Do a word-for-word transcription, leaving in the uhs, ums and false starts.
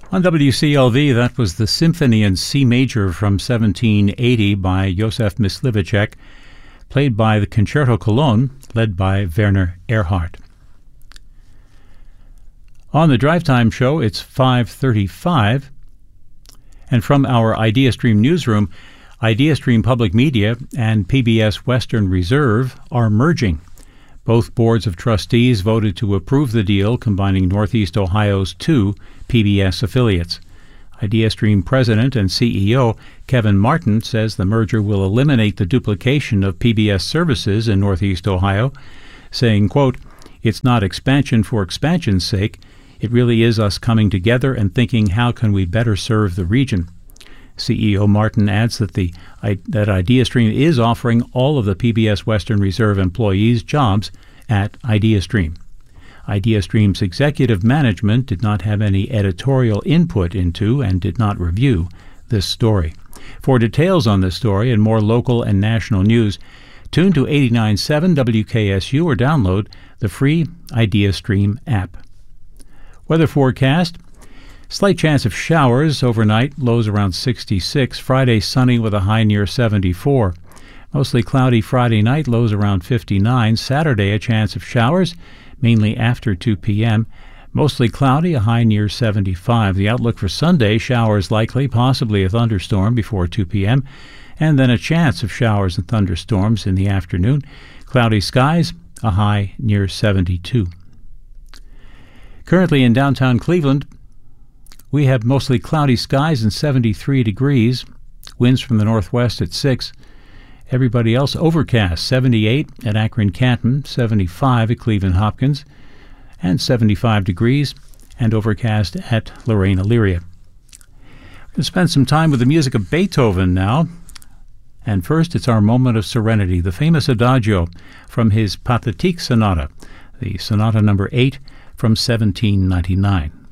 On W C L V, that was the Symphony in C Major from seventeen eighty by Josef Myslivacek, played by the Concerto Cologne, led by Werner Erhard. On the Drive Time Show, it's five thirty-five, and from our IdeaStream newsroom, IdeaStream Public Media and P B S Western Reserve are merging. Both boards of trustees voted to approve the deal combining Northeast Ohio's two P B S affiliates. IdeaStream President and C E O Kevin Martin says the merger will eliminate the duplication of P B S services in Northeast Ohio, saying, quote, "It's not expansion for expansion's sake. It really is us coming together and thinking how can we better serve the region." C E O Martin adds that the that IdeaStream is offering all of the P B S Western Reserve employees jobs at IdeaStream. IdeaStream's executive management did not have any editorial input into and did not review this story. For details on this story and more local and national news, tune to eighty-nine point seven W K S U or download the free IdeaStream app. Weather forecast. Slight chance of showers overnight, lows around sixty-six. Friday sunny with a high near seventy-four. Mostly cloudy Friday night, lows around fifty-nine. Saturday a chance of showers, mainly after two p.m. Mostly cloudy, a high near seventy-five. The outlook for Sunday, showers likely, possibly a thunderstorm before two p.m. And then a chance of showers and thunderstorms in the afternoon. Cloudy skies, a high near seventy-two. Currently in downtown Cleveland, we have mostly cloudy skies and seventy-three degrees. Winds from the northwest at six. Everybody else overcast, seventy-eight at Akron-Canton, seventy-five at Cleveland-Hopkins, and seventy-five degrees and overcast at Lorraine-Elyria. We're going to spend some time with the music of Beethoven now. And first, it's our moment of serenity, the famous Adagio from his Pathetique Sonata, the Sonata number eight from seventeen ninety-nine.